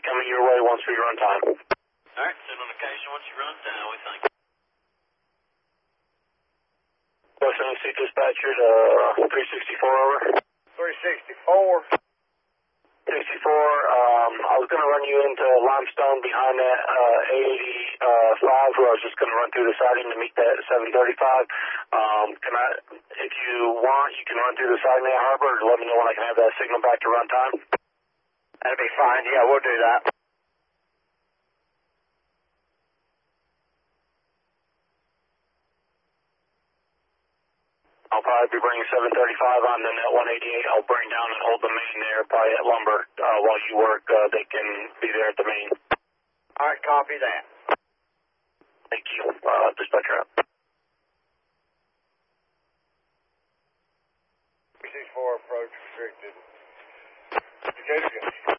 coming your way once we run time. All right, send notification once you run down. We thank you. West NC dispatcher, 364 over. 364. 64, I was going to run you into Limestone behind that 885, where I was just going to run through the siding to meet that 735. If you want, you can run through the siding at Harbor, or let me know when I can have that signal back to run time. That'll be fine. Yeah, we'll do that. I'll probably be bringing 735 on, then that 188 I'll bring down and hold the main there, probably at Lumber. While you work, they can be there at the main. All right, copy that. Thank you. Dispatcher out. 364 approach restricted. Decatur.